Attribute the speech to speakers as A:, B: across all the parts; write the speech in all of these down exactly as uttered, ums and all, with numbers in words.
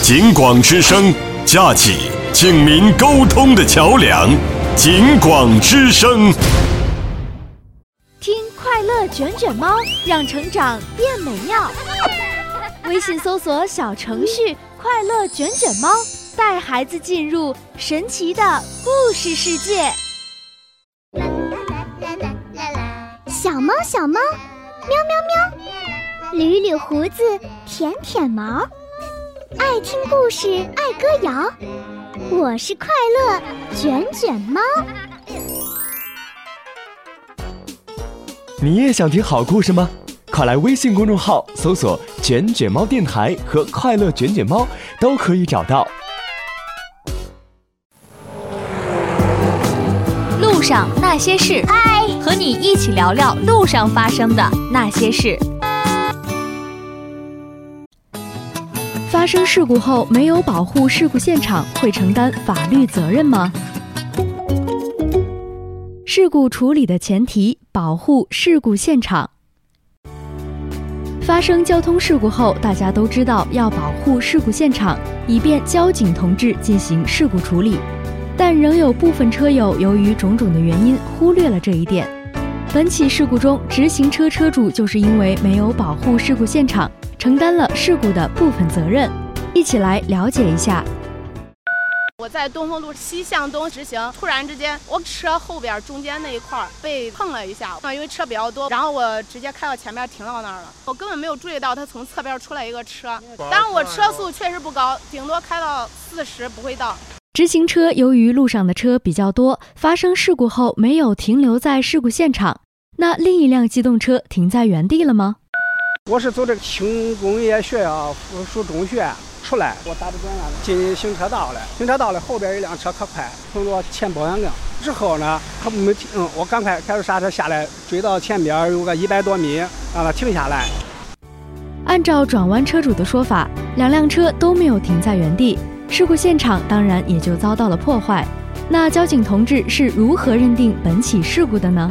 A: 警广之声，架起警民沟通的桥梁。警广之声，
B: 听快乐卷卷猫，让成长变美妙。微信搜索小程序“快乐卷卷猫”，带孩子进入神奇的故事世界。
C: 小猫小猫，喵喵喵，捋捋胡子，舔舔毛，爱听故事，爱歌谣。我是快乐卷卷猫。
D: 你也想听好故事吗？快来微信公众号搜索卷卷猫电台和快乐卷卷猫，都可以找到。
B: 路上那些事，
C: 嗨，
B: 和你一起聊聊路上发生的那些事。发生事故后没有保护事故现场，会承担法律责任吗？事故处理的前提，保护事故现场。发生交通事故后，大家都知道要保护事故现场，以便交警同志进行事故处理。但仍有部分车友由于种种的原因忽略了这一点。本起事故中，直行车车主就是因为没有保护事故现场，承担了事故的部分责任。一起来了解一下。
E: 我在东风路西向东直行，突然之间我车后边中间那一块被碰了一下，因为车比较多，然后我直接开到前面停到那儿了，我根本没有注意到他从侧边出来一个车，当然我车速确实不高，顶多开到四十不会到。
B: 直行车由于路上的车比较多，发生事故后没有停留在事故现场，那另一辆机动车停在原地了吗？
F: 我是走这个轻工业学校附属中学出来，我打着转弯进行车道了，行车道了后边有一辆车可快，碰到前保险杠之后呢，他没停，嗯，我赶快开始刹车下来，追到前边有个一百多米，让他停下来。
B: 按照转弯车主的说法，两辆车都没有停在原地，事故现场当然也就遭到了破坏。那交警同志是如何认定本起事故的呢？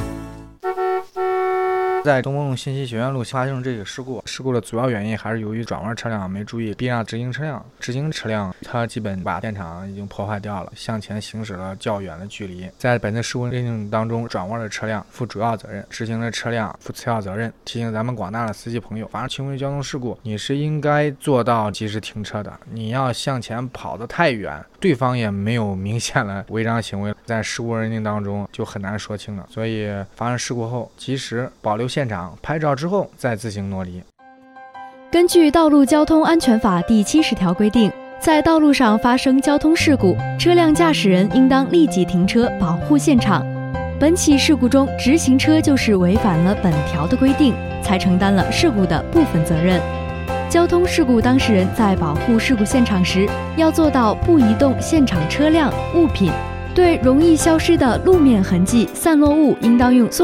G: 在东风路信息学院路发生这个事故，事故的主要原因还是由于转弯车辆没注意避让直行车辆，直行车辆它基本把现场已经破坏掉了，向前行驶了较远的距离。在本次事故认定当中，转弯的车辆负主要责任，直行的车辆负次要责任。提醒咱们广大的司机朋友，发生轻微交通事故，你是应该做到及时停车的，你要向前跑得太远，对方也没有明显的违章行为，在事故认定当中就很难说清了。所以发生事故后及时保留现场，拍照之后再自行挪离。
B: 根据《道路交通安全法》第七十条规定，在道路上发生交通事故，车辆驾驶人应当立即停车保护现场。本起事故中，直行车就是违反了本条的规定，才承担了事故的部分责任。交通事故当事人在保护事故现场时，要做到不移动现场车辆、物品，对容易消失的路面痕迹、散落物，应当用